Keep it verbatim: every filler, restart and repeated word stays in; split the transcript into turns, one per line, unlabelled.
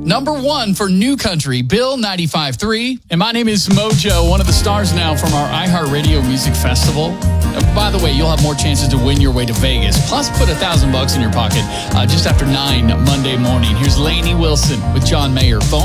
Number one for New Country, Bill ninety-five point three. And my name is Mojo, one of the stars now from our iHeartRadio Music Festival. Uh, by the way, you'll have more chances to win your way to Vegas. Plus, put a thousand bucks in your pocket uh, just after nine Monday morning. Here's Lainey Wilson with John Mayer. Phone